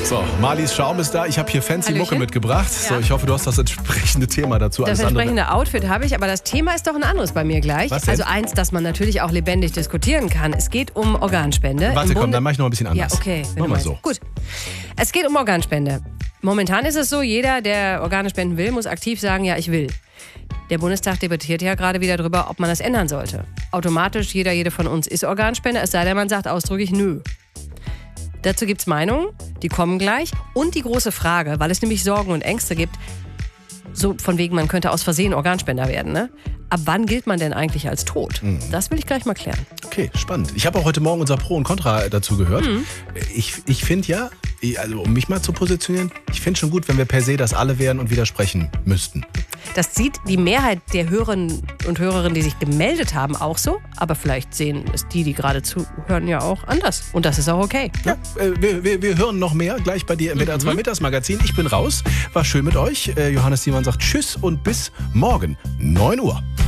So, Marlies Schaum ist da. Ich habe hier fancy Hallöchen. Mucke mitgebracht. Ja. So, ich hoffe, du hast das entsprechende Thema dazu. Das Alles andere- entsprechende Outfit habe ich, aber das Thema ist doch ein anderes bei mir gleich. Was denn? Also eins, das man natürlich auch lebendig diskutieren kann. Es geht um Organspende. Warte, Im komm, Bunde- dann mach ich noch ein bisschen anders. Ja, okay. wenn Mach du mal meinst. so. Gut. Es geht um Organspende. Momentan ist es so, jeder, der Organe spenden will, muss aktiv sagen, ja, ich will. Der Bundestag debattiert ja gerade wieder darüber, ob man das ändern sollte. Automatisch, jede von uns ist Organspender, es sei denn, man sagt ausdrücklich nö. Dazu gibt es Meinungen, die kommen gleich. Und die große Frage, weil es nämlich Sorgen und Ängste gibt, so von wegen, man könnte aus Versehen Organspender werden, ne? Ab wann gilt man denn eigentlich als tot? Das will ich gleich mal klären. Okay, spannend. Ich habe auch heute Morgen unser Pro und Contra dazu gehört. Mhm. Ich finde ja, also um mich mal zu positionieren, ich finde schon gut, wenn wir per se das alle wären und widersprechen müssten. Das sieht die Mehrheit der Hörerinnen und Hörerinnen, die sich gemeldet haben, auch so. Aber vielleicht sehen es die gerade zuhören, ja auch anders. Und das ist auch okay. Ja, wir hören noch mehr gleich bei dir im WDR 2 Mittagsmagazin. Ich bin raus. War schön mit euch. Johannes Diemann sagt Tschüss und bis morgen, 9 Uhr.